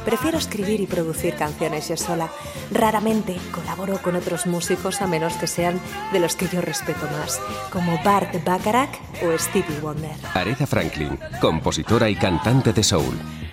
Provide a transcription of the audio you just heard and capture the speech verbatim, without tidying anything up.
Prefiero escribir y producir canciones yo sola. Raramente colaboro con otros músicos a menos que sean de los que yo respeto más, como Burt Bacharach o Stevie Wonder. Aretha Franklin, compositora y cantante de soul.